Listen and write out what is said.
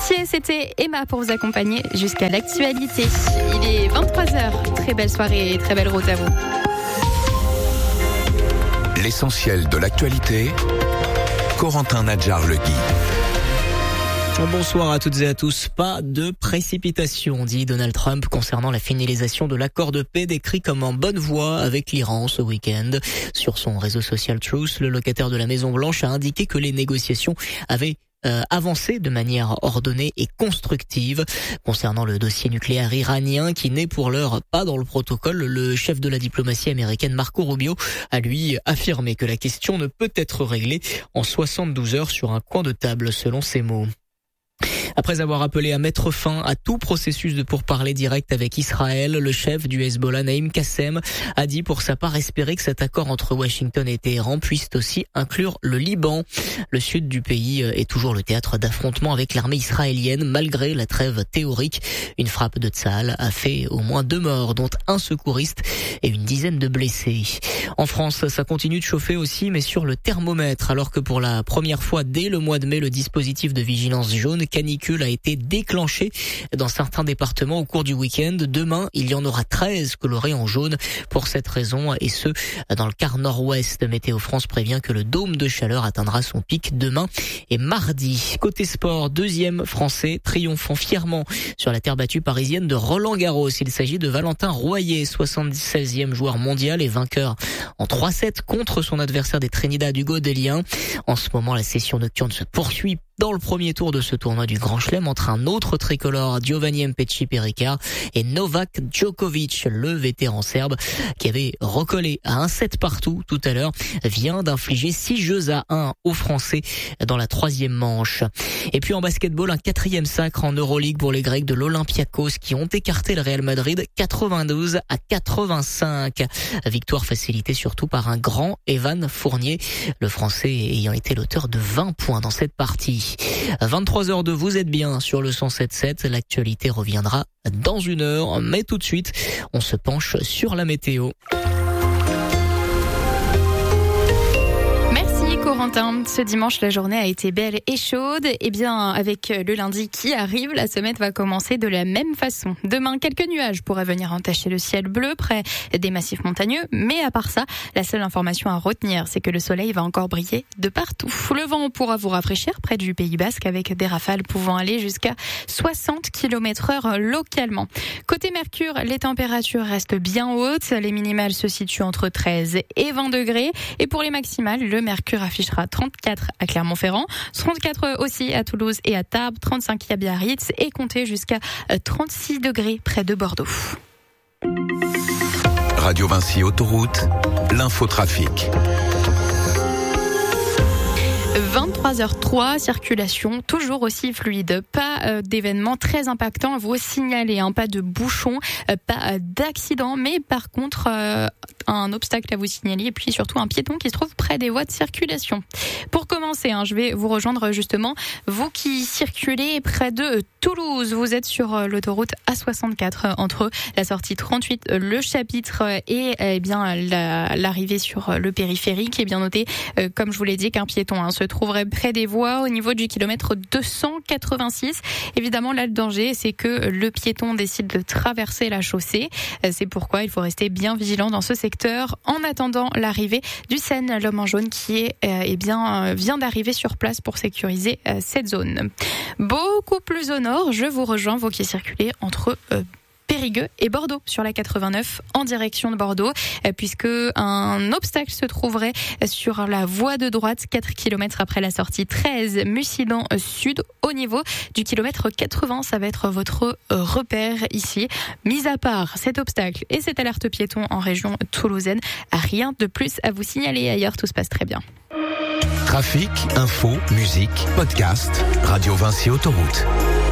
C'était Emma pour vous accompagner jusqu'à l'actualité. Il est 23h. Très belle soirée et très belle route à vous. L'essentiel de l'actualité, Corentin Nadjar le Guy. Bonsoir à toutes et à tous. Pas de précipitation, dit Donald Trump concernant la finalisation de l'accord de paix décrit comme en bonne voie avec l'Iran ce week-end. Sur son réseau social Truth, le locataire de la Maison-Blanche a indiqué que les négociations avaient avancé de manière ordonnée et constructive. Concernant le dossier nucléaire iranien qui n'est pour l'heure pas dans le protocole, le chef de la diplomatie américaine Marco Rubio a lui affirmé que la question ne peut être réglée en 72 heures sur un coin de table, selon ses mots. Après avoir appelé à mettre fin à tout processus de pourparlers direct avec Israël, le chef du Hezbollah, Naïm Kassem, a dit pour sa part espérer que cet accord entre Washington et Téhéran puisse aussi inclure le Liban. Le sud du pays est toujours le théâtre d'affrontements avec l'armée israélienne, malgré la trêve théorique. Une frappe de Tsahal a fait au moins 2 morts, dont un secouriste et une dizaine de blessés. En France, ça continue de chauffer aussi, mais sur le thermomètre, alors que pour la première fois dès le mois de mai, le dispositif de vigilance jaune canicule a été déclenché dans certains départements au cours du week-end. Demain, il y en aura 13 colorés en jaune pour cette raison, et ce, dans le quart nord-ouest. Météo France prévient que le dôme de chaleur atteindra son pic demain et mardi. Côté sport, 2e français triomphant fièrement sur la terre battue parisienne de Roland-Garros. Il s'agit de Valentin Royer, 76e joueur mondial et vainqueur en 3-7 contre son adversaire des Trinidad, Hugo Dellien. En ce moment, la session nocturne se poursuit dans le premier tour de ce tournoi du Grand Chelem entre un autre tricolore, Giovanni Mpetshi-Perricard, et Novak Djokovic, le vétéran serbe, qui avait recollé à 1-7 partout tout à l'heure, vient d'infliger 6-1 aux Français dans la 3e manche. Et puis en basketball, un 4e sacre en Euroleague pour les Grecs de l'Olympiakos qui ont écarté le Real Madrid 92-85. Victoire facilitée surtout par un grand Evan Fournier, le Français ayant été l'auteur de 20 points dans cette partie. 23h02, vous êtes bien sur le 107.7. L'actualité reviendra dans 1 heure, mais tout de suite, on se penche sur la météo. Corentin, ce dimanche, la journée a été belle et chaude. Et bien, avec le lundi qui arrive, la semaine va commencer de la même façon. Demain, quelques nuages pourraient venir entacher le ciel bleu près des massifs montagneux. Mais à part ça, la seule information à retenir, c'est que le soleil va encore briller de partout. Le vent pourra vous rafraîchir près du Pays Basque avec des rafales pouvant aller jusqu'à 60 km/h localement. Côté Mercure, les températures restent bien hautes. Les minimales se situent entre 13 et 20 degrés. Et pour les maximales, le Mercure affichera 34 à Clermont-Ferrand, 34 aussi à Toulouse et à Tarbes, 35 à Biarritz et compter jusqu'à 36 degrés près de Bordeaux. Radio Vinci Autoroute, l'infotrafic. 23h03, circulation toujours aussi fluide. Pas d'événements très impactants à vous signaler, pas de bouchons, pas d'accident, mais par contre un obstacle à vous signaler et puis surtout un piéton qui se trouve près des voies de circulation. Pour commencer, je vais vous rejoindre justement, vous qui circulez près de Toulouse. Vous êtes sur l'autoroute A64 entre la sortie 38, le chapitre et bien l'arrivée sur le périphérique. Et bien noté, comme je vous l'ai dit, qu'un piéton se trouverait près des voies au niveau du kilomètre 286. Évidemment, là, le danger, c'est que le piéton décide de traverser la chaussée. C'est pourquoi il faut rester bien vigilant dans ce secteur en attendant l'arrivée du SEN, l'homme en jaune qui vient d'arriver sur place pour sécuriser cette zone. Beaucoup plus au nord, je vous rejoins, vous qui circulez entre Périgueux et Bordeaux sur la 89 en direction de Bordeaux, puisque un obstacle se trouverait sur la voie de droite 4 km après la sortie 13 Mussidan Sud au niveau du kilomètre 80. Ça va être votre repère ici. Mis à part cet obstacle et cette alerte piéton en région toulousaine, rien de plus à vous signaler. Ailleurs, tout se passe très bien. Trafic, info, musique, podcast, Radio Vinci Autoroute.